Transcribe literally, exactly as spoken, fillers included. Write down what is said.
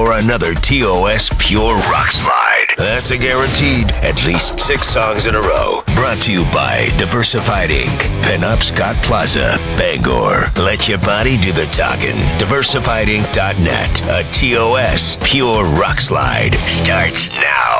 for another T O S Pure Rock Slide. That's a guaranteed at least six songs in a row. Brought to you by Diversified Incorporated. Pinup Scott Plaza, Bangor. Let your body do the talking. diversified inc dot net. A T O S Pure Rock Slide starts now.